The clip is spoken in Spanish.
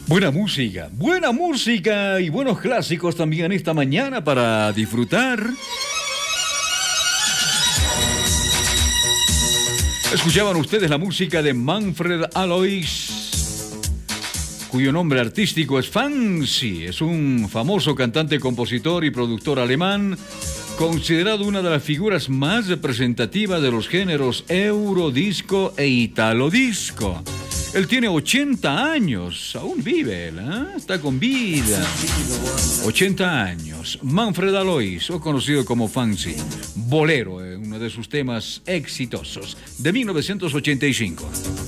Buena música y buenos clásicos también esta mañana para disfrutar. Escuchaban ustedes la música de Manfred Alois, cuyo nombre artístico es Fancy. Es un famoso cantante, compositor y productor alemán, considerado una de las figuras más representativas de los géneros eurodisco e italodisco. Él tiene 80 años, aún vive él, ¿eh? Está con vida. 80 años. Manfred Alois, o conocido como Fancy. Bolero, uno de sus temas exitosos, de 1985.